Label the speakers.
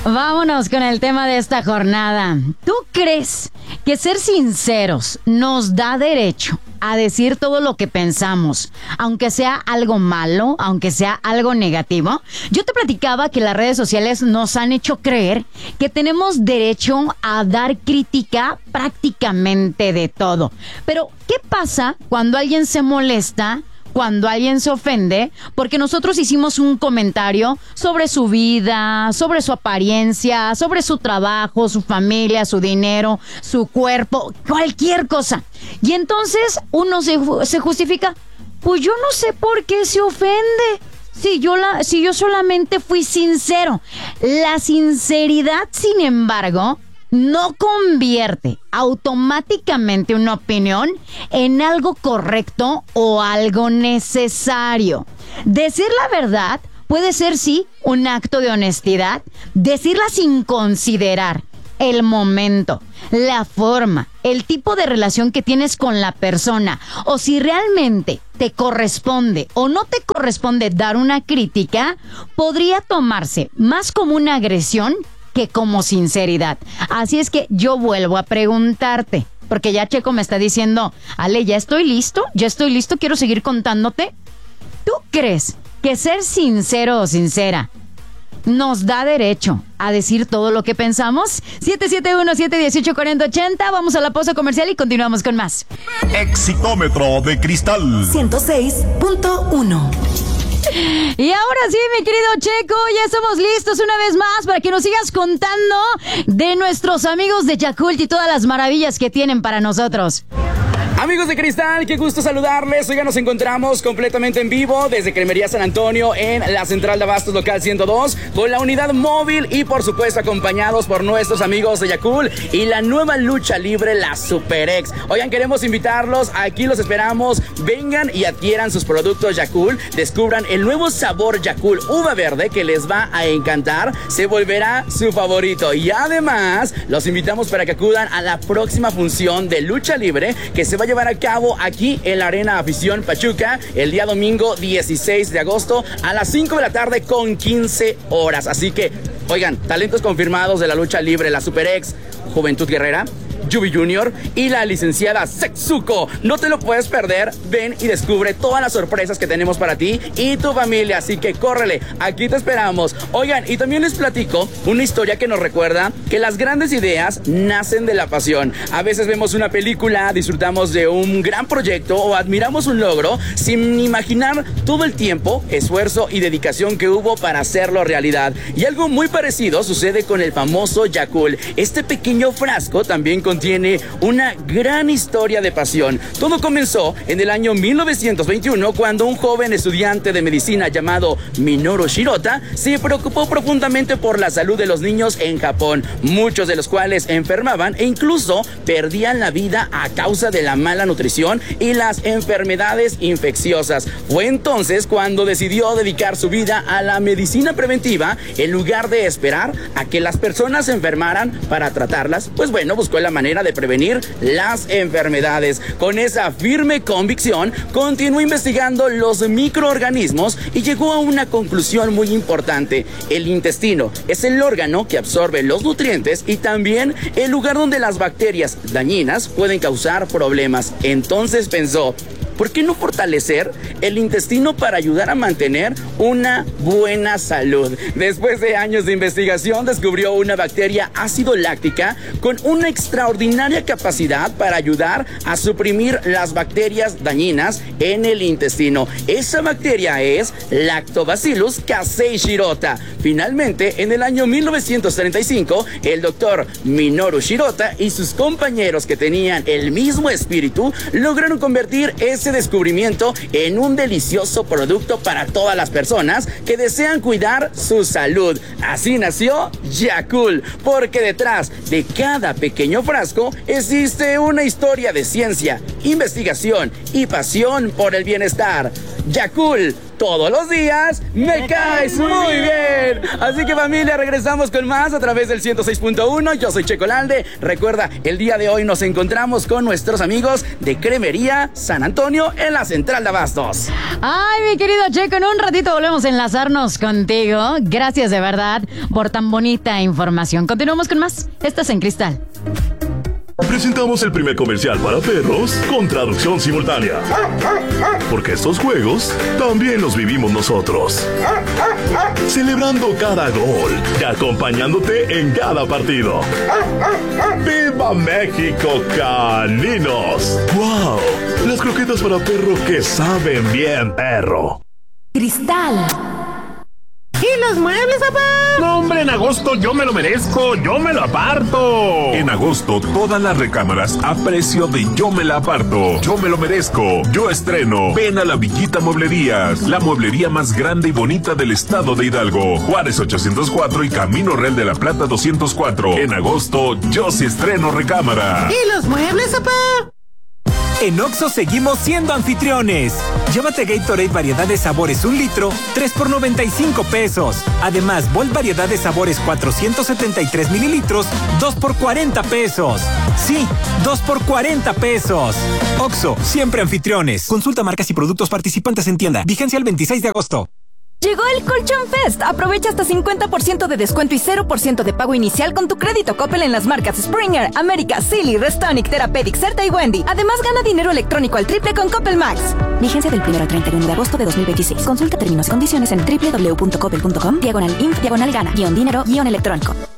Speaker 1: Vámonos con el tema de esta jornada. ¿Tú crees que ser sinceros nos da derecho a decir todo lo que pensamos, aunque sea algo malo, aunque sea algo negativo? Yo te platicaba que las redes sociales nos han hecho creer que tenemos derecho a dar crítica prácticamente de todo. Pero, ¿qué pasa cuando alguien se molesta? Cuando alguien se ofende porque nosotros hicimos un comentario sobre su vida, sobre su apariencia, sobre su trabajo, su familia, su dinero, su cuerpo, cualquier cosa. Y entonces uno se justifica, pues yo no sé por qué se ofende. Si yo solamente fui sincero. La sinceridad, sin embargo, no convierte automáticamente una opinión en algo correcto o algo necesario. Decir la verdad puede ser, sí, un acto de honestidad, decirla sin considerar el momento, la forma, el tipo de relación que tienes con la persona, o si realmente te corresponde o no te corresponde dar una crítica, podría tomarse más como una agresión que como sinceridad. Así es que yo vuelvo a preguntarte, porque ya Checo me está diciendo, Ale, ya estoy listo, quiero seguir contándote. ¿Tú crees que ser sincero o sincera nos da derecho a decir todo lo que pensamos? 771-718-4080. Vamos a la pausa comercial y continuamos con más.
Speaker 2: Exitómetro de cristal
Speaker 3: 106.1.
Speaker 1: Y ahora sí, mi querido Checo, ya estamos listos una vez más para que nos sigas contando de nuestros amigos de Yakult y todas las maravillas que tienen para nosotros.
Speaker 4: Amigos de Cristal, qué gusto saludarles. Hoy ya nos encontramos completamente en vivo desde Cremería San Antonio en la Central de Abastos Local 102 con la unidad móvil y por supuesto acompañados por nuestros amigos de Yakult y la nueva lucha libre, la Super X. Oigan, queremos invitarlos, aquí los esperamos. Vengan y adquieran sus productos Yakult. Descubran el nuevo sabor Yakult Uva Verde que les va a encantar. Se volverá su favorito. Y además, los invitamos para que acudan a la próxima función de lucha libre que se va a llevar a cabo aquí en la Arena Afición Pachuca el día domingo 16 de agosto a las 5 de la tarde con 15 horas. Así que, oigan, talentos confirmados de la lucha libre, la Super X, Juventud Guerrera, Yubi Junior y la licenciada Setsuko. No te lo puedes perder. Ven y descubre todas las sorpresas que tenemos para ti y tu familia. Así que córrele, aquí te esperamos. Oigan, y también les platico una historia que nos recuerda que las grandes ideas nacen de la pasión. A veces vemos una película, disfrutamos de un gran proyecto o admiramos un logro sin imaginar todo el tiempo, esfuerzo y dedicación que hubo para hacerlo realidad. Y algo muy parecido sucede con el famoso Yakult. Este pequeño frasco también contiene una gran historia de pasión. Todo comenzó en el año 1921 cuando un joven estudiante de medicina llamado Minoru Shirota se preocupó profundamente por la salud de los niños en Japón, muchos de los cuales enfermaban e incluso perdían la vida a causa de la mala nutrición y las enfermedades infecciosas. Fue entonces cuando decidió dedicar su vida a la medicina preventiva en lugar de esperar a que las personas se enfermaran para tratarlas. Pues bueno, buscó la manera de prevenir las enfermedades. Con esa firme convicción, continuó investigando los microorganismos y llegó a una conclusión muy importante. El intestino es el órgano que absorbe los nutrientes y también el lugar donde las bacterias dañinas pueden causar problemas. Entonces pensó, ¿por qué no fortalecer el intestino para ayudar a mantener una buena salud? Después de años de investigación, descubrió una bacteria ácido láctica con una extraordinaria capacidad para ayudar a suprimir las bacterias dañinas en el intestino. Esa bacteria es Lactobacillus casei Shirota. Finalmente, en el año 1935, el doctor Minoru Shirota y sus compañeros que tenían el mismo espíritu lograron convertir ese descubrimiento en un delicioso producto para todas las personas que desean cuidar su salud. Así nació Yakult, porque detrás de cada pequeño frasco existe una historia de ciencia, investigación y pasión por el bienestar. Yakult, todos los días me caes muy bien. Así que familia, regresamos con más a través del 106.1. Yo soy Checo Lalde. Recuerda, el día de hoy nos encontramos con nuestros amigos de Cremería San Antonio en la Central de Abastos.
Speaker 1: Ay, mi querido Checo, en un ratito volvemos a enlazarnos contigo. Gracias de verdad por tan bonita información. Continuamos con más. Estás en Cristal.
Speaker 2: Presentamos el primer comercial para perros con traducción simultánea. Porque estos juegos también los vivimos nosotros. Celebrando cada gol y acompañándote en cada partido. ¡Viva México, caninos! ¡Wow! Las croquetas para perro que saben bien, perro.
Speaker 3: Cristal.
Speaker 5: ¿Y los muebles, papá?
Speaker 6: No, hombre, en agosto yo me lo merezco, yo me lo aparto.
Speaker 2: En agosto, todas las recámaras a precio de yo me la aparto. Yo me lo merezco, yo estreno. Ven a la Villita Mueblerías, la mueblería más grande y bonita del estado de Hidalgo. Juárez 804 y Camino Real de la Plata 204. En agosto, yo sí estreno recámara.
Speaker 5: ¿Y los muebles, papá?
Speaker 7: En Oxxo seguimos siendo anfitriones. Llévate Gatorade variedad de sabores 1 litro, 3 por 95 pesos. Además, Volt variedad de sabores 473 mililitros, 2 por 40 pesos. Sí, 2 por 40 pesos. Oxxo, siempre anfitriones. Consulta marcas y productos participantes en tienda. Vigencia el 26 de agosto.
Speaker 3: Llegó el Colchón Fest. Aprovecha hasta 50% de descuento y 0% de pago inicial con tu crédito Coppel en las marcas Springer, América, Silly, Restonic, Therapeutic, Certa y Wendy. Además, gana dinero electrónico al triple con Coppel Max. Vigencia del 1 al 31 de agosto de 2026. Consulta términos y condiciones en www.coppel.com/inf/gana-dinero-electrónico.